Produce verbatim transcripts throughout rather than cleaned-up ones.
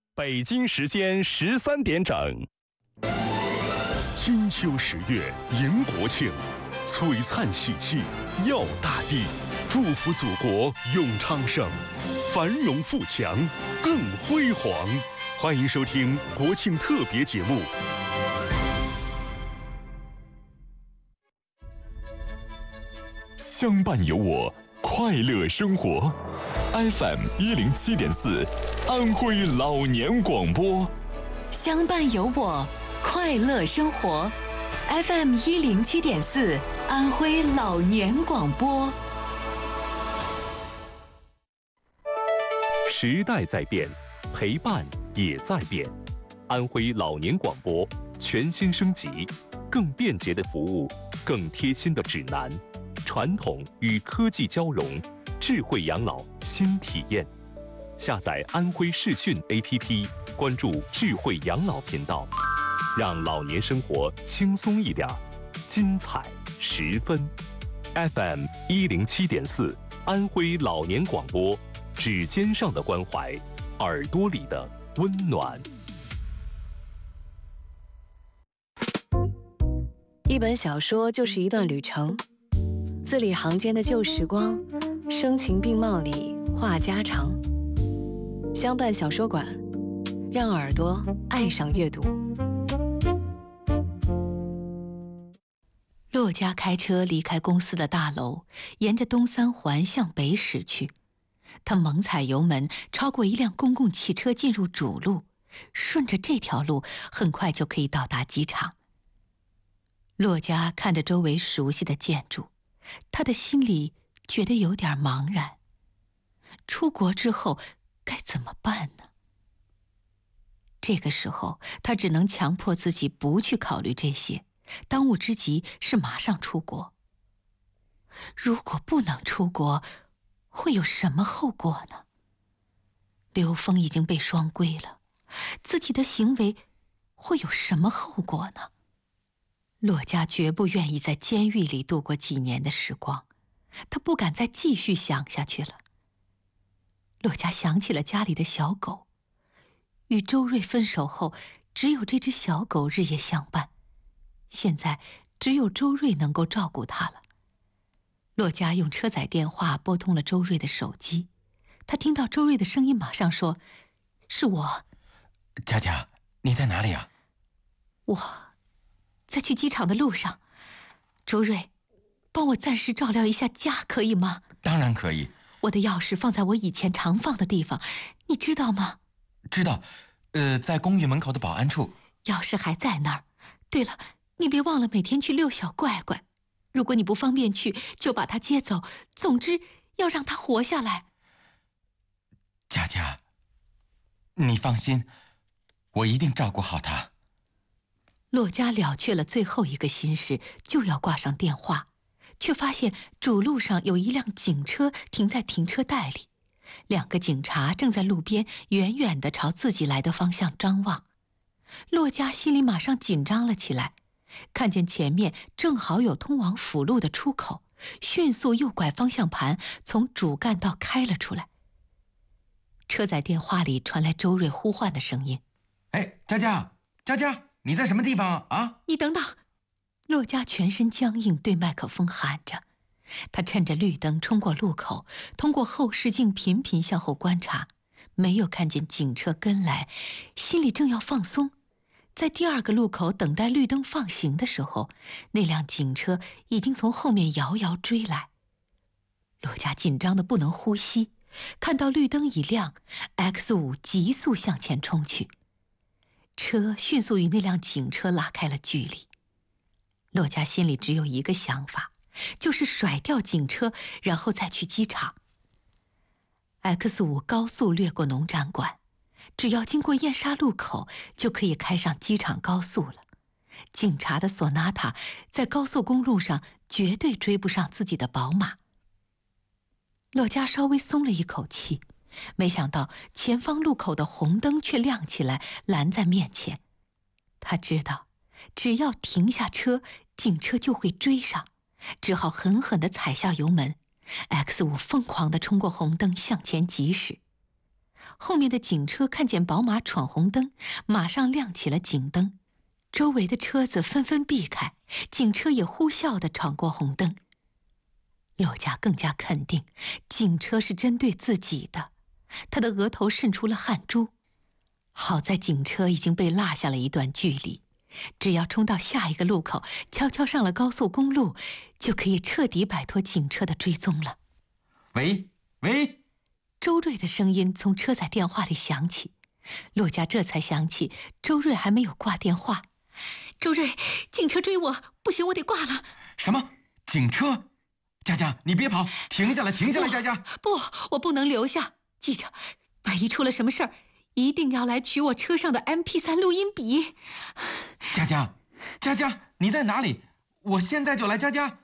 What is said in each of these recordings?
北京时间十三点整。 金秋十月迎国庆，璀璨喜气耀大地，祝福祖国永昌盛，繁荣富强更辉煌。欢迎收听国庆特别节目。 相伴有我，快乐生活。F M 一零七点四，安徽老年广播。 相伴有我，快乐生活。F M 一零七点四，安徽老年广播。 时代在变，陪伴也在变。安徽老年广播全新升级，更便捷的服务，更贴心的指南，传统与科技交融，智慧养老新体验。下载安徽视讯 A P P， 关注智慧养老频道，让老年生活轻松一点，精彩十分。F M 一零七点四，安徽老年广播，指尖上的关怀，耳朵里的温暖。 一本小说就是一段旅程，字里行间的旧时光，声情并茂里话家常。相伴小说馆，让耳朵爱上阅读。 骆家开车离开公司的大楼，沿着东三环向北驶去。他猛踩油门，超过一辆公共汽车进入主路，顺着这条路很快就可以到达机场。骆家看着周围熟悉的建筑，他的心里觉得有点茫然。出国之后该怎么办呢？这个时候他只能强迫自己不去考虑这些，当务之急是马上出国。如果不能出国，会有什么后果呢？刘峰已经被双规了，自己的行为会有什么后果呢？骆家绝不愿意在监狱里度过几年的时光，他不敢再继续想下去了。骆家想起了家里的小狗，与周瑞分手后，只有这只小狗日夜相伴，现在只有周瑞能够照顾它了。骆家用车载电话拨通了周瑞的手机，他听到周瑞的声音，马上说：“是我。” 佳佳，你在哪里啊？ 我在去机场的路上。周瑞，帮我暂时照料一下家，可以吗？ 当然可以。 我的钥匙放在我以前常放的地方，你知道吗？ 知道，呃，在公寓门口的保安处。 钥匙还在那儿。对了，你别忘了每天去遛小怪怪。如果你不方便去，就把他接走。总之，要让他活下来。 佳佳，你放心，我一定照顾好他。 骆家了却了最后一个心事，就要挂上电话，却发现主路上有一辆警车停在停车带里，两个警察正在路边远远地朝自己来的方向张望。骆家心里马上紧张了起来，看见前面正好有通往辅路的出口，迅速右拐方向盘，从主干道开了出来。车载电话里传来周瑞呼唤的声音：“ 哎，佳佳，佳佳，你在什么地方啊？”“ 你等等！”骆家全身僵硬，对麦克风喊着。他趁着绿灯冲过路口，通过后视镜频频向后观察，没有看见警车跟来，心里正要放松。在第二个路口等待绿灯放行的时候，那辆警车已经从后面遥遥追来。骆家紧张得不能呼吸，看到绿灯一亮 ，X 五 急速向前冲去，车迅速与那辆警车拉开了距离。骆家心里只有一个想法，就是甩掉警车，然后再去机场。X 五 高速掠过农展馆，只要经过燕莎路口，就可以开上机场高速了。警察的索纳塔在高速公路上绝对追不上自己的宝马。骆家稍微松了一口气，没想到前方路口的红灯却亮起来，拦在面前。他知道只要停下车，警车就会追上，只好狠狠地踩下油门。X 五 疯狂地冲过红灯向前疾驶。 后面的警车看见宝马闯红灯，马上亮起了警灯，周围的车子纷纷避开，警车也呼啸地闯过红灯。骆家更加肯定，警车是针对自己的，他的额头渗出了汗珠。好在警车已经被落下了一段距离，只要冲到下一个路口，悄悄上了高速公路，就可以彻底摆脱警车的追踪了。 喂喂， 周瑞的声音从车载电话里响起，骆家这才想起周瑞还没有挂电话。周瑞，警车追我，不行，我得挂了。 什么？警车？佳佳，你别跑，停下来，停下来，佳佳！ 不，我不能留下。记着，万一出了什么事儿，一定要来取我车上的 M P 三 录音笔。 佳佳，佳佳，你在哪里？我现在就来，佳佳。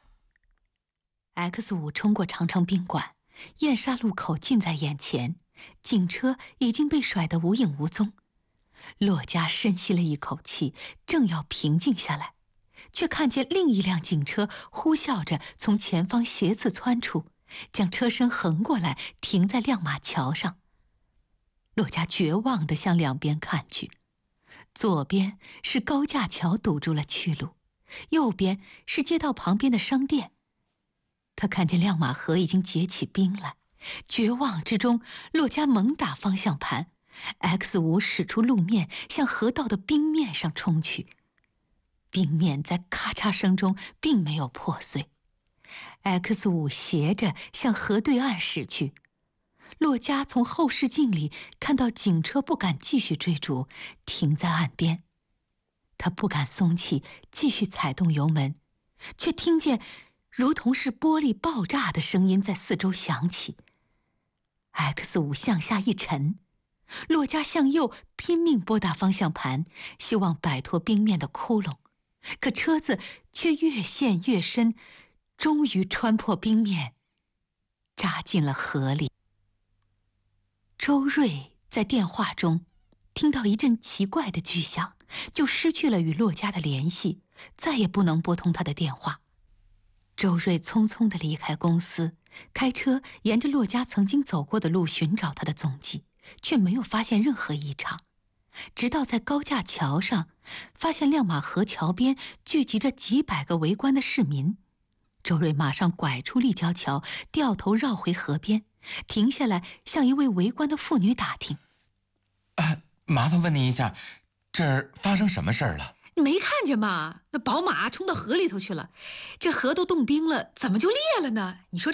X 五冲过长城宾馆，燕莎路口近在眼前，警车已经被甩得无影无踪。骆家深吸了一口气，正要平静下来，却看见另一辆警车呼啸着从前方斜刺窜出，将车身横过来，停在亮马桥上。骆家绝望地向两边看去，左边是高架桥堵住了去路，右边是街道旁边的商店。他看见亮马河已经结起冰来，绝望之中，骆家猛打方向盘， X 五 使出路面向河道的冰面上冲去。冰面在咔嚓声中并没有破碎， X 五 斜着向河对岸驶去。骆家从后视镜里看到警车不敢继续追逐，停在岸边。他不敢松气，继续踩动油门，却听见如同是玻璃爆炸的声音在四周响起。 X 五 向下一沉，骆家向右拼命拨打方向盘，希望摆脱冰面的窟窿，可车子却越陷越深，终于穿破冰面，扎进了河里。周瑞在电话中听到一阵奇怪的巨响，就失去了与骆家的联系，再也不能拨通他的电话。周瑞匆匆地离开公司，开车沿着骆家曾经走过的路寻找他的踪迹，却没有发现任何异常。直到在高架桥上，发现亮马河桥边聚集着几百个围观的市民。周瑞马上拐出立交桥，掉头绕回河边，停下来向一位围观的妇女打听：“ 啊，麻烦问您一下，这儿发生什么事儿了？”“ 你没看见吗？那宝马冲到河里头去了，这河都冻冰了，怎么就裂了呢？你说这